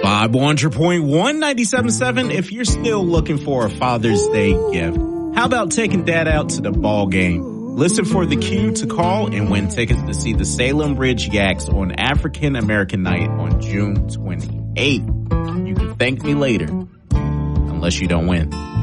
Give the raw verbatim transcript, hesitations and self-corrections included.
Vibe one hundred point one, ninety-seven point seven. If you're still looking for a Father's Day gift, how about taking dad out to the ball game? Listen for the cue to call and win tickets to see the Salem Ridge Yaks on African American Night on June twenty-eighth. You can thank me later, unless you don't win.